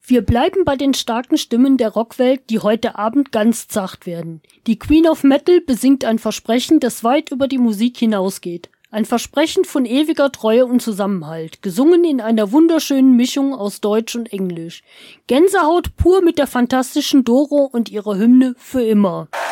Wir bleiben bei den starken Stimmen der Rockwelt, die heute Abend ganz zacht werden. Die Queen of Metal besingt ein Versprechen, das weit über die Musik hinausgeht. Ein Versprechen von ewiger Treue und Zusammenhalt, gesungen in einer wunderschönen Mischung aus Deutsch und Englisch. Gänsehaut pur mit der fantastischen Doro und ihrer Hymne Für immer.